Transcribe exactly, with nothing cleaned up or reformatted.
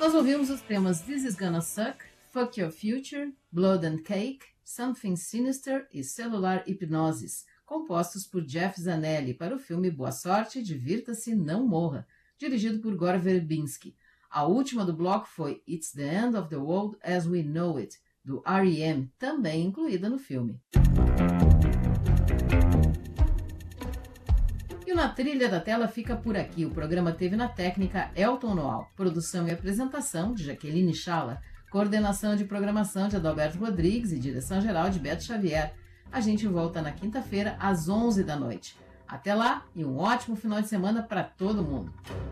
Nós ouvimos os temas This Is Gonna Suck, Fuck Your Future, Blood and Cake, Something Sinister e Cellular Hypnosis, compostos por Jeff Zanelli para o filme Boa Sorte, Divirta-se, Não Morra, dirigido por Gore Verbinski. A última do bloco foi It's the End of the World as We Know It, do R E M, também incluída no filme. E o Na Trilha da Tela fica por aqui. O programa teve na técnica Elton Noal, produção e apresentação de Jaqueline Chala, coordenação de programação de Adalberto Rodrigues e direção-geral de Beto Xavier. A gente volta na quinta-feira, às onze da noite. Até lá e um ótimo final de semana para todo mundo!